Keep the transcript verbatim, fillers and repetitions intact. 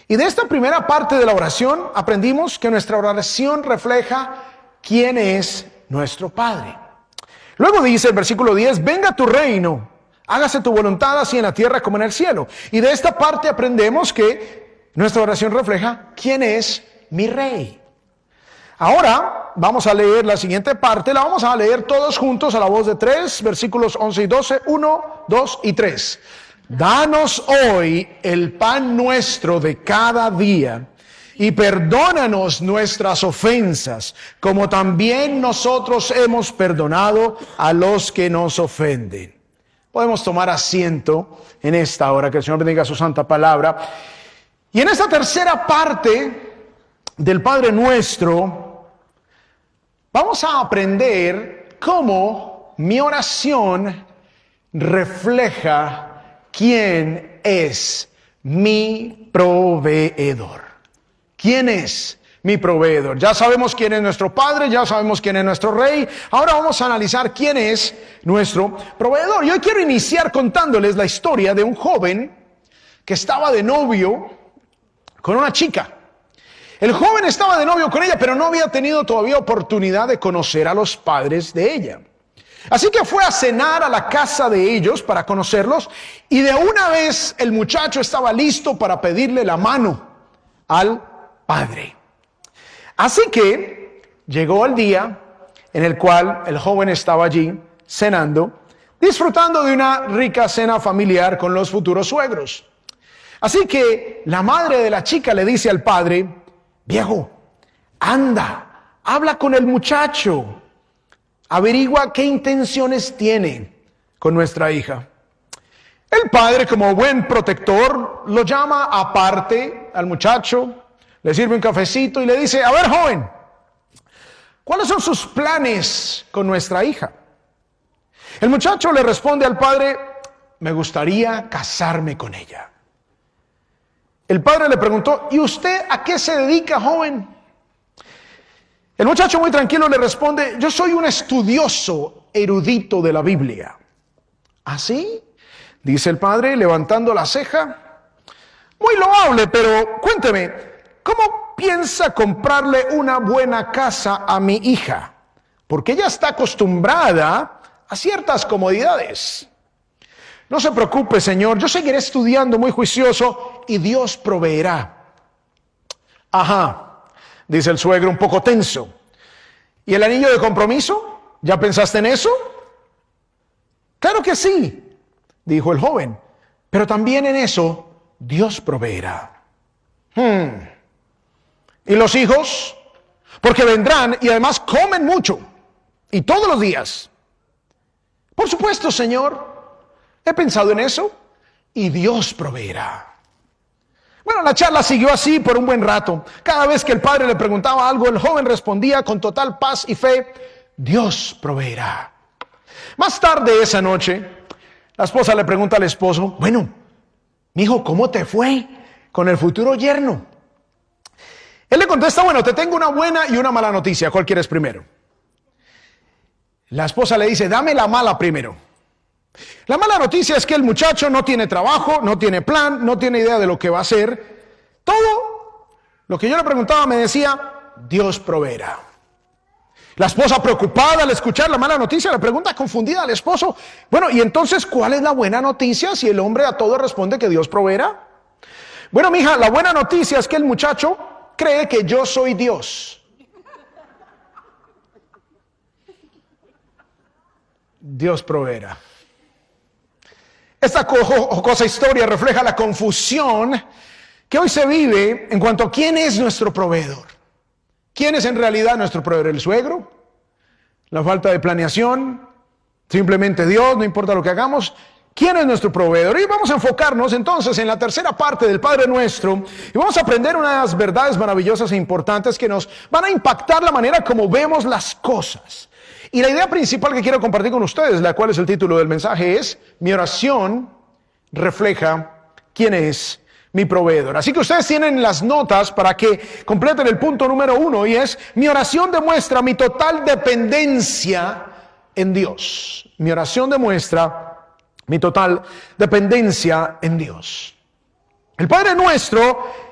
Y de esta primera parte de la oración aprendimos que nuestra oración refleja quién es nuestro Padre. Luego dice el versículo diez, venga tu reino, hágase tu voluntad así en la tierra como en el cielo. Y de esta parte aprendemos que nuestra oración refleja quién es mi Rey. Ahora vamos a leer la siguiente parte, la vamos a leer todos juntos a la voz de tres, versículos once y doce, uno, dos y tres. Danos hoy el pan nuestro de cada día y perdónanos nuestras ofensas, como también nosotros hemos perdonado a los que nos ofenden. Podemos tomar asiento en esta hora, que el Señor bendiga su santa palabra. Y en esta tercera parte del Padre Nuestro, vamos a aprender cómo mi oración refleja quién es mi proveedor. ¿Quién es mi proveedor? Ya sabemos quién es nuestro Padre, ya sabemos quién es nuestro Rey. Ahora vamos a analizar quién es nuestro proveedor. Y hoy quiero iniciar contándoles la historia de un joven que estaba de novio con una chica. El joven estaba de novio con ella, pero no había tenido todavía oportunidad de conocer a los padres de ella. Así que fue a cenar a la casa de ellos para conocerlos, y de una vez el muchacho estaba listo para pedirle la mano al padre. Así que llegó el día en el cual el joven estaba allí cenando, disfrutando de una rica cena familiar con los futuros suegros. Así que la madre de la chica le dice al padre, viejo, anda, habla con el muchacho, averigua qué intenciones tiene con nuestra hija. El padre, como buen protector, lo llama aparte al muchacho, le sirve un cafecito y le dice, a ver, joven, ¿cuáles son sus planes con nuestra hija? El muchacho le responde al padre, me gustaría casarme con ella. El padre le preguntó, ¿y usted a qué se dedica, joven? El muchacho muy tranquilo le responde, yo soy un estudioso erudito de la Biblia. ¿Así? Dice el padre, levantando la ceja. Muy loable, pero cuénteme, ¿cómo piensa comprarle una buena casa a mi hija? Porque ella está acostumbrada a ciertas comodidades. No se preocupe, señor, yo seguiré estudiando muy juicioso y Dios proveerá. Ajá, dice el suegro un poco tenso. ¿Y el anillo de compromiso? ¿Ya pensaste en eso? Claro que sí, dijo el joven, pero también en eso Dios proveerá. Hmm. ¿Y los hijos? Porque vendrán y además comen mucho, y todos los días. Por supuesto, señor, he pensado en eso y Dios proveerá. Bueno, la charla siguió así por un buen rato. Cada vez que el padre le preguntaba algo, el joven respondía con total paz y fe, Dios proveerá. Más tarde esa noche, la esposa le pregunta al esposo, bueno, mijo, ¿cómo te fue con el futuro yerno? Él le contesta, bueno, te tengo una buena y una mala noticia. ¿Cuál quieres primero? La esposa le dice, dame la mala primero. La mala noticia es que el muchacho no tiene trabajo, no tiene plan, no tiene idea de lo que va a hacer. Todo lo que yo le preguntaba me decía, Dios proveerá. La esposa preocupada al escuchar la mala noticia le pregunta confundida al esposo, bueno, ¿y entonces cuál es la buena noticia si el hombre a todo responde que Dios proveerá? Bueno, mija, la buena noticia es que el muchacho cree que yo soy Dios. Dios proveerá. Esta jocosa historia refleja la confusión que hoy se vive en cuanto a quién es nuestro proveedor. ¿Quién es en realidad nuestro proveedor? ¿El suegro? ¿La falta de planeación? ¿Simplemente Dios? No importa lo que hagamos. ¿Quién es nuestro proveedor? Y vamos a enfocarnos entonces en la tercera parte del Padre Nuestro y vamos a aprender unas verdades maravillosas e importantes que nos van a impactar la manera como vemos las cosas. Y la idea principal que quiero compartir con ustedes, la cual es el título del mensaje, es mi oración refleja quién es mi proveedor. Así que ustedes tienen las notas para que completen el punto número uno, y es mi oración demuestra mi total dependencia en Dios. Mi oración demuestra mi total dependencia en Dios. El Padre Nuestro